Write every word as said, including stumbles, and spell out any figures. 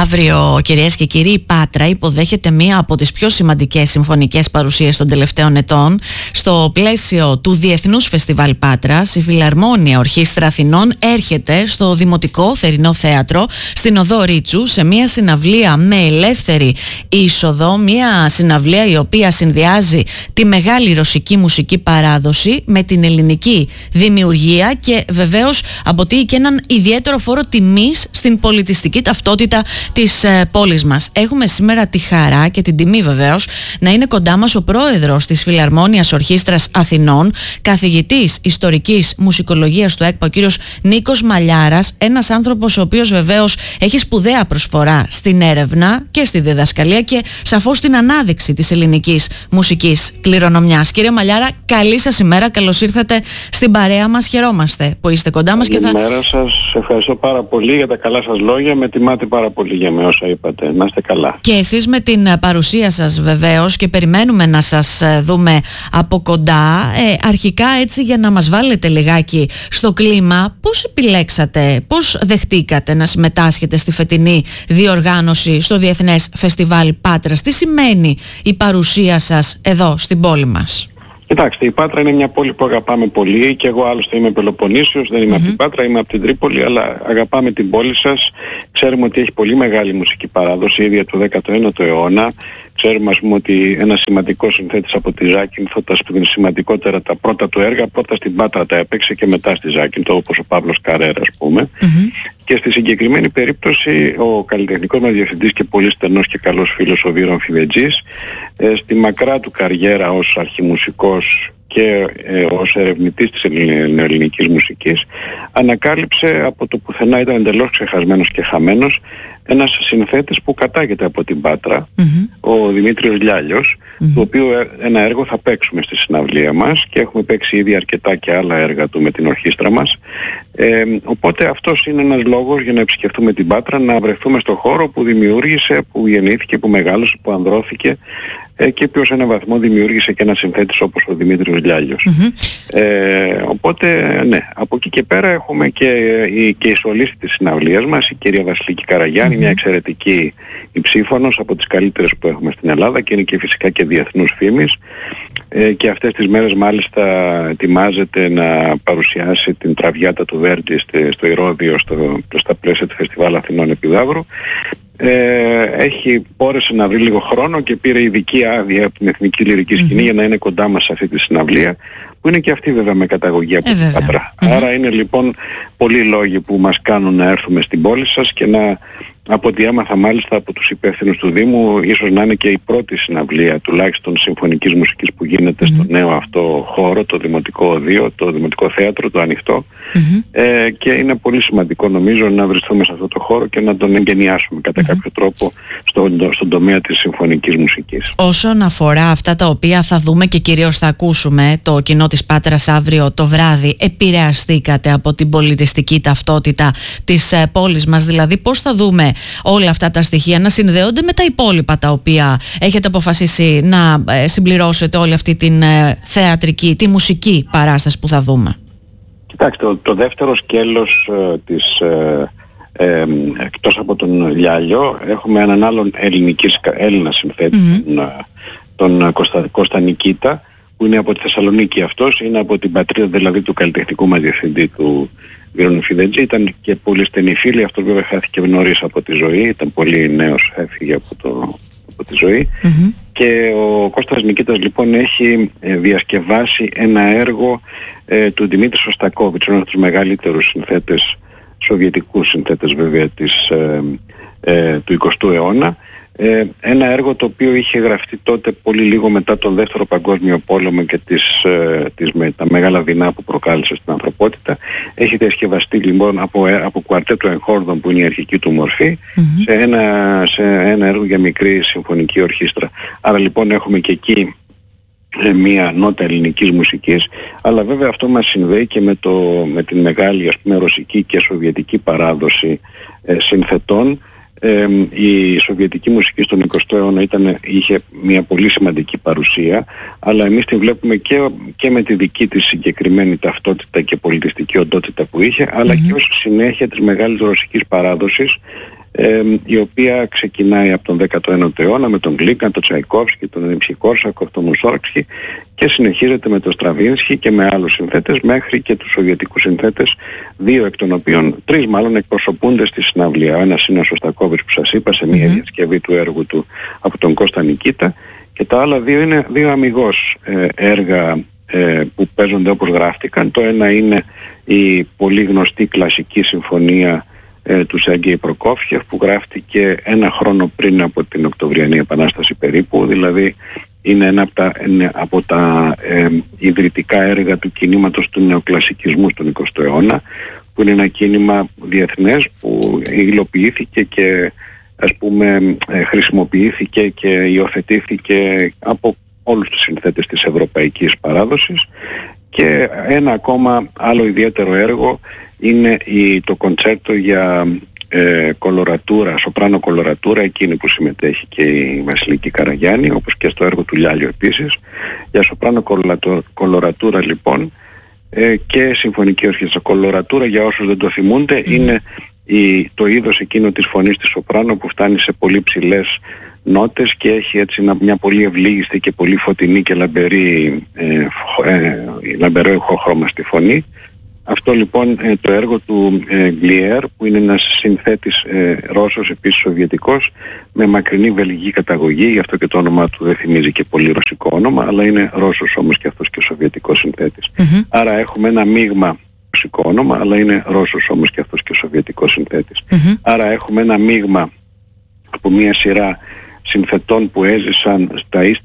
Αύριο, κυρίες και κύριοι, η Πάτρα υποδέχεται μία από τις πιο σημαντικές συμφωνικές παρουσίες των τελευταίων ετών. Στο πλαίσιο του Διεθνούς Φεστιβάλ Πάτρας, η Φιλαρμόνια Ορχήστρα Αθηνών έρχεται στο Δημοτικό Θερινό Θέατρο στην Οδό Ρίτσου σε μία συναυλία με ελεύθερη είσοδο, μία συναυλία η οποία συνδυάζει τη μεγάλη ρωσική μουσική παράδοση με την ελληνική δημιουργία και βεβαίως αποτείει και έναν ιδιαίτερο φόρο τιμής στην πολιτιστική ταυτότητα της ε, πόλης μας. Έχουμε σήμερα τη χαρά και την τιμή βεβαίως να είναι κοντά μας ο πρόεδρος της Φιλαρμόνιας Ορχήστρας Αθηνών, καθηγητής ιστορικής μουσικολογίας του ΕΚΠΑ, ο κύριος Νίκος Μαλιάρας, ένας άνθρωπος ο οποίος βεβαίως έχει σπουδαία προσφορά στην έρευνα και στη διδασκαλία και σαφώς στην ανάδειξη της ελληνικής μουσικής κληρονομιάς. Κύριε Μαλιάρα, καλή σας ημέρα, καλώς ήρθατε στην παρέα μας, χαιρόμαστε που είστε κοντά μας. Καλημέρα και θα... σας, ευχαριστώ πάρα πολύ για τα καλά σας λόγια, με τιμάτε πάρα πολύ για με όσα είπατε, να είστε καλά. Και εσείς με την παρουσία σας βεβαίως, και περιμένουμε να σας δούμε από κοντά. Ε, αρχικά έτσι για να μας βάλετε λιγάκι στο κλίμα, πώς επιλέξατε, πώς δεχτήκατε να συμμετάσχετε στη φετινή διοργάνωση στο Διεθνές Φεστιβάλ Πάτρας? Τι σημαίνει η παρουσία σας εδώ στην πόλη μας? Κοιτάξτε, η Πάτρα είναι μια πόλη που αγαπάμε πολύ και εγώ άλλωστε είμαι Πελοποννήσιος, δεν είμαι mm-hmm. από την Πάτρα, είμαι από την Τρίπολη, αλλά αγαπάμε την πόλη σας. Ξέρουμε ότι έχει πολύ μεγάλη μουσική παράδοση, ήδη του δέκατου ένατου αιώνα. Ξέρουμε, ας πούμε, ότι ένας σημαντικός συνθέτης από τη Ζάκυνθο, τα σημαντικότερα τα πρώτα του έργα, πρώτα στην Πάτρα τα έπαιξε και μετά στη Ζάκυνθο, όπως ο Παύλος Καρέρα, ας πούμε. Mm-hmm. Και στη συγκεκριμένη περίπτωση ο καλλιτεχνικός μας διευθυντής και πολύ στενός και καλός φίλος ο Βίρον Φιδετζής, ε, στη μακρά του καριέρα ως αρχιμουσικός και ε, ως ερευνητής της ελληνικής μουσικής, ανακάλυψε από το πουθενά, ήταν εντελώς ξεχασμένος και χαμένος, ένας συνθέτης που κατάγεται από την Πάτρα, mm-hmm. ο Δημήτριος Λιάλιος, mm-hmm. του οποίου ένα έργο θα παίξουμε στη συναυλία μας και έχουμε παίξει ήδη αρκετά και άλλα έργα του με την ορχήστρα μας. Ε, οπότε αυτός είναι ένας λόγος για να επισκεφτούμε την Πάτρα, να βρεθούμε στο χώρο που δημιούργησε, που γεννήθηκε, που μεγάλωσε, που ανδρώθηκε ε, και που ως έναν βαθμό δημιούργησε και ένας συνθέτης όπως ο Δημήτριος Λιάλιος. Mm-hmm. Ε, οπότε ναι, από εκεί και πέρα έχουμε και, η, και η σολίστη της συναυλίας μας, η κυρία Βασιλική Καραγιάννη, mm-hmm. μια εξαιρετική υψήφωνος, από τις καλύτερες που έχουμε στην Ελλάδα και είναι και φυσικά και διεθνούς φήμης. Ε, και αυτές τις μέρες μάλιστα ετοιμάζεται να παρουσιάσει την Τραβιάτα του Βέρντι στο Ηρώδειο, στο, στα πλαίσια του Φεστιβάλ Αθηνών Επιδαύρου. Ε, έχει μπόρεσε να βρει λίγο χρόνο και πήρε ειδική άδεια από την Εθνική Λυρική Σκηνή mm-hmm. για να είναι κοντά μας σε αυτή τη συναυλία, που είναι και αυτή βέβαια με καταγωγή από ε, την Πάτρα. Mm-hmm. Άρα είναι λοιπόν πολλοί λόγοι που μας κάνουν να έρθουμε στην πόλη σας και να, από ό,τι έμαθα μάλιστα από τους υπεύθυνους του Δήμου, ίσως να είναι και η πρώτη συναυλία τουλάχιστον συμφωνικής μουσικής που γίνεται mm-hmm. στο νέο αυτό χώρο, το Δημοτικό Οδείο, το Δημοτικό Θέατρο, το ανοιχτό. Mm-hmm. Ε, και είναι πολύ σημαντικό νομίζω να βριστούμε σε αυτό το χώρο και να τον εγκαινιάσουμε κατά mm-hmm. κάποιο τρόπο στον, στον τομέα της συμφωνικής μουσικής. Όσον αφορά αυτά τα οποία θα δούμε και κυρίως θα ακούσουμε το κοινό της Πάτρας αύριο το βράδυ, επηρεαστήκατε από την πολιτιστική ταυτότητα της ε, πόλης μας? Δηλαδή πώς θα δούμε όλα αυτά τα στοιχεία να συνδέονται με τα υπόλοιπα τα οποία έχετε αποφασίσει να ε, συμπληρώσετε όλη αυτή την ε, θεατρική, τη μουσική παράσταση που θα δούμε? Κοιτάξτε, το, το δεύτερο σκέλος ε, της ε, ε, εκτός από τον Λιάλιο έχουμε έναν άλλον ελληνικής, Έλληνα συνθέτη, mm-hmm. τον, τον Κώστα, Κώστα Νικήτα, που είναι από τη Θεσσαλονίκη αυτός, είναι από την πατρίδα δηλαδή του καλλιτεχνικού μας διευθυντή του Βίρον Φιδετζή, ήταν και πολύ στενή φίλη, αυτός βέβαια χάθηκε νωρίς από τη ζωή, ήταν πολύ νέος, έφυγε από, το, από τη ζωή mm-hmm. και ο Κώστας Νικήτας λοιπόν έχει ε, διασκευάσει ένα έργο ε, του Δημήτρη Σωστακόβιτς, ένας από τους μεγαλύτερους συνθέτες, σοβιετικούς συνθέτες βέβαια της, ε, ε, του εικοστού αιώνα. Ε, ένα έργο το οποίο είχε γραφτεί τότε πολύ λίγο μετά τον Δεύτερο Παγκόσμιο Πόλεμο και τις, ε, τις, με, τα μεγάλα δεινά που προκάλεσε στην ανθρωπότητα. Έχει διασκευαστεί λοιπόν από, από κουαρτέτο εγχόρδων που είναι η αρχική του μορφή mm-hmm. σε, ένα, σε ένα έργο για μικρή συμφωνική ορχήστρα. Άρα λοιπόν έχουμε και εκεί ε, μία νότα ελληνικής μουσικής, αλλά βέβαια αυτό μας συνδέει και με, το, με την μεγάλη ας πούμε ρωσική και σοβιετική παράδοση ε, συνθετών. Ε, η σοβιετική μουσική στον εικοστό αιώνα ήταν, είχε μια πολύ σημαντική παρουσία, αλλά εμείς την βλέπουμε και, και με τη δική της συγκεκριμένη ταυτότητα και πολιτιστική οντότητα που είχε, αλλά mm-hmm. και ως συνέχεια της μεγάλης ρωσικής παράδοσης, ε, η οποία ξεκινάει από τον δέκατο ένατο αιώνα με τον Γλίκα, τον Τσαϊκόφσκι, τον Rimsky-Korsakov, τον Μουσόργκσκι και συνεχίζεται με τον Στραβίνσκι και με άλλους συνθέτες μέχρι και τους σοβιετικούς συνθέτες, δύο εκ των οποίων, τρεις μάλλον εκπροσωπούνται στη συναυλία. Ο ένας είναι ο Σωστακόβιτς που σας είπα σε μια mm-hmm. διασκευή του έργου του από τον Κώστα Νικίτα, και τα άλλα δύο είναι δύο αμιγώς ε, έργα ε, που παίζονται όπως γράφτηκαν. Το ένα είναι η πολύ γνωστή κλασική συμφωνία ε, του Σέργεϊ Προκόφιεφ που γράφτηκε ένα χρόνο πριν από την Οκτωβριανή Επανάσταση περίπου, δηλαδή είναι ένα από τα, είναι από τα ε, ιδρυτικά έργα του κινήματος του νεοκλασικισμού στον εικοστό αιώνα, που είναι ένα κίνημα διεθνές που υλοποιήθηκε και ας πούμε ε, χρησιμοποιήθηκε και υιοθετήθηκε από όλους τους συνθέτες της ευρωπαϊκής παράδοσης. Και ένα ακόμα άλλο ιδιαίτερο έργο είναι η, το κοντσέρτο για ε, κολορατούρα, σοπράνο κολορατούρα, εκείνη που συμμετέχει και η Βασιλική Καραγιάννη, όπως και στο έργο του Λιάλιο επίσης. Για σοπράνο κολορατούρα λοιπόν ε, και συμφωνική ορχήστρα. Κολορατούρα, για όσους δεν το θυμούνται, mm. είναι η, το είδος εκείνο της φωνής της σοπράνο που φτάνει σε πολύ ψηλές νότες και έχει έτσι μια πολύ ευλίγιστη και πολύ φωτεινή και λαμπερή, ε, ε, λαμπερό ηχόχρωμα στη φωνή. Αυτό λοιπόν ε, το έργο του ε, Γκλιέρ, που είναι ένας συνθέτης ε, Ρώσος, επίσης Σοβιετικός, με μακρινή βελγική καταγωγή, γι' αυτό και το όνομά του δεν θυμίζει και πολύ ρωσικό όνομα, αλλά είναι Ρώσος όμως και αυτός και Σοβιετικός συνθέτης. Mm-hmm. Άρα έχουμε ένα μείγμα, ρωσικό όνομα, αλλά είναι Ρώσος όμως και αυτός και Σοβιετικός συνθέτης. Mm-hmm. Άρα έχουμε ένα μείγμα από μια σειρά συνθετών που έζησαν στα